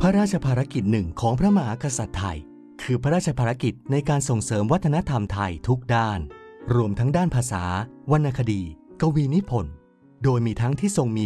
ระราชภารกิจหนึ่งของพระมหากษัตริย์ไทยคือพระราชภารกิจในการส่งเสริมวัฒนธรรมไทยทุกด้านรวมทั้งด้านภาษาวรรณคดีกวีนิพนธ์โดยมีทั้งที่ทรงมี